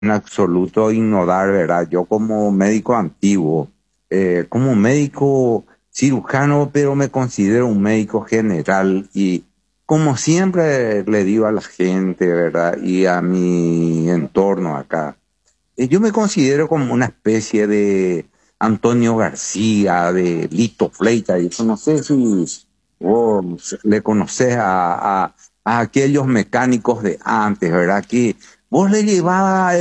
en absoluto ignorar, ¿verdad? Yo como médico antiguo, como médico cirujano, pero me considero un médico general y como siempre le digo a la gente, ¿verdad? Y a mi entorno acá, yo me considero como una especie de Antonio García, de Lito Fleita, y eso no sé si vos le conocés a aquellos mecánicos de antes, ¿verdad? Que vos le llevabas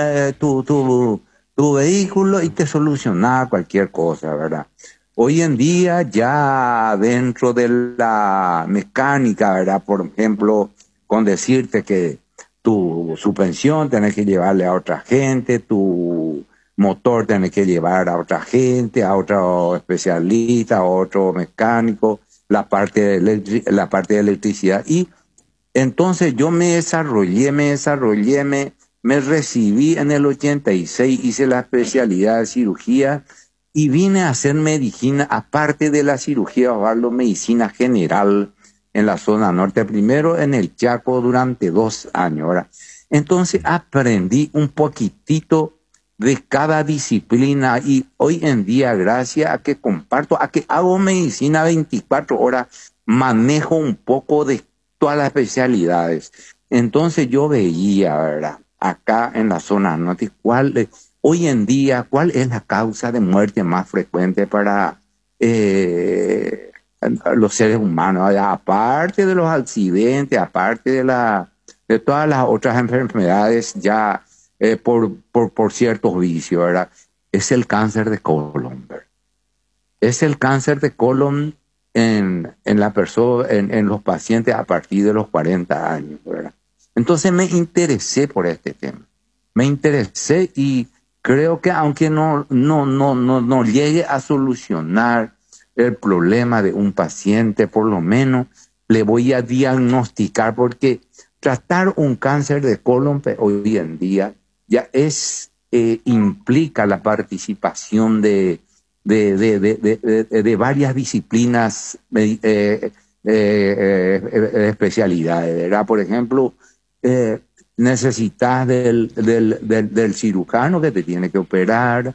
tu vehículo y te solucionaba cualquier cosa, ¿verdad? Hoy en día ya dentro de la mecánica, ¿verdad? Por ejemplo, con decirte que tu suspensión tenés que llevarle a otra gente, tu motor tenés que llevar a otra gente, a otro especialista, a otro mecánico, la parte de electricidad. Y entonces yo me recibí en el 86, hice la especialidad de cirugía y vine a hacer medicina, aparte de la cirugía, Osvaldo, medicina general en la zona norte, primero en el Chaco durante 2 años. ¿Verdad? Entonces aprendí un poquitito de cada disciplina y hoy en día, gracias a que comparto, a que hago medicina 24 horas, manejo un poco de todas las especialidades. Entonces yo veía, ¿verdad? Acá en la zona norte, hoy en día, ¿cuál es la causa de muerte más frecuente para los seres humanos? ¿Verdad? Aparte de los accidentes, aparte de todas las otras enfermedades ya por ciertos vicios, ¿verdad? Es el cáncer de colon, ¿verdad? Es el cáncer de colon en la persona, en los pacientes a partir de los 40 años, ¿verdad? Entonces me interesé por este tema. Me interesé y creo que aunque no llegue a solucionar el problema de un paciente, por lo menos le voy a diagnosticar, porque tratar un cáncer de colon hoy en día ya implica la participación de varias disciplinas, especialidades, ¿verdad? Por ejemplo, necesitas del cirujano que te tiene que operar,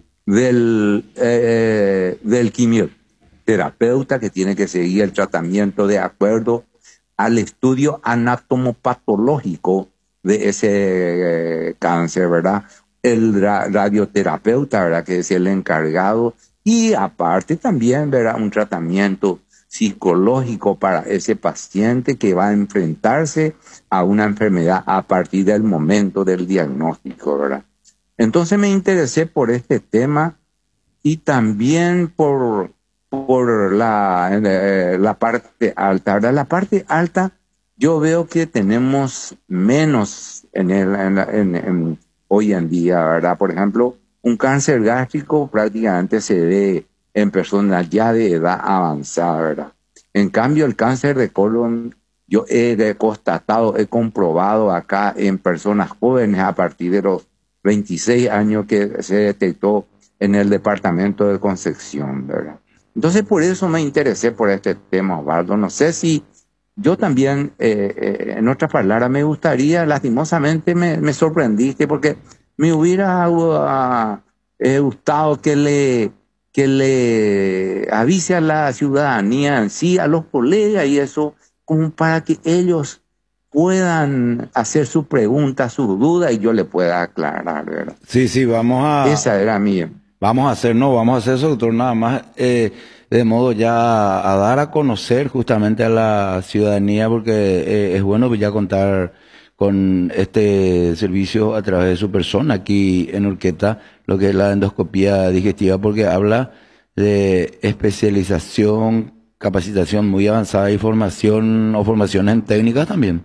del quimioterapeuta que tiene que seguir el tratamiento de acuerdo al estudio anatomopatológico de ese cáncer, ¿verdad? El radioterapeuta, ¿verdad? Que es el encargado, y aparte también, ¿verdad? Un tratamiento psicológico para ese paciente que va a enfrentarse a una enfermedad a partir del momento del diagnóstico, ¿verdad? Entonces me interesé por este tema y también por la parte alta, ¿verdad? La parte alta yo veo que tenemos menos hoy en día, ¿verdad? Por ejemplo, un cáncer gástrico prácticamente se ve en personas ya de edad avanzada, ¿verdad? En cambio, el cáncer de colon, yo he constatado, he comprobado acá en personas jóvenes a partir de los 26 años que se detectó en el departamento de Concepción, ¿verdad? Entonces, por eso me interesé por este tema, Osvaldo. No sé si yo también, en otras palabras, me gustaría, lastimosamente me sorprendiste porque me hubiera gustado que le avise a la ciudadanía en sí, a los colegas y eso, como para que ellos puedan hacer sus preguntas, sus dudas y yo le pueda aclarar, ¿verdad? Sí, sí, Esa era mi... vamos a hacer eso, doctor, nada más, de modo ya a dar a conocer justamente a la ciudadanía, porque es bueno ya contar con este servicio a través de su persona aquí en Urqueta, lo que es la endoscopía digestiva, porque habla de especialización, capacitación muy avanzada y formación o formaciones en técnicas también.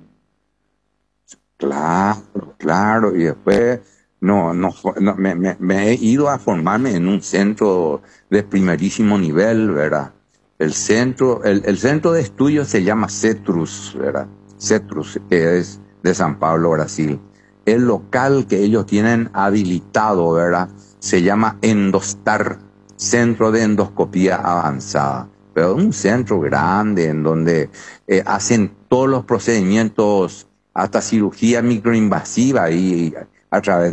Claro, claro. Y después me he ido a formarme en un centro de primerísimo nivel, ¿verdad? El centro de estudio se llama CETRUS, ¿verdad? CETRUS, que es de San Pablo, Brasil. El local que ellos tienen habilitado, ¿verdad? Se llama Endostar, Centro de Endoscopía Avanzada. Pero es un centro grande en donde hacen todos los procedimientos hasta cirugía microinvasiva y a través